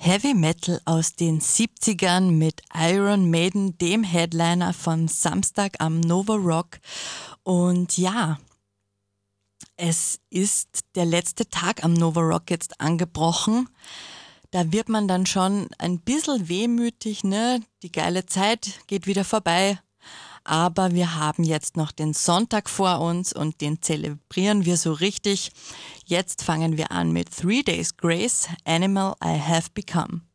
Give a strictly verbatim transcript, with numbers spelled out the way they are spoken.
Heavy Metal aus den siebzigern mit Iron Maiden, dem Headliner von Samstag am Nova Rock. Und ja, es ist der letzte Tag am Nova Rock jetzt angebrochen. Da wird man dann schon ein bisschen wehmütig, ne? Die geile Zeit geht wieder vorbei. Aber wir haben jetzt noch den Sonntag vor uns und den zelebrieren wir so richtig. Jetzt fangen wir an mit Three Days Grace, Animal I Have Become.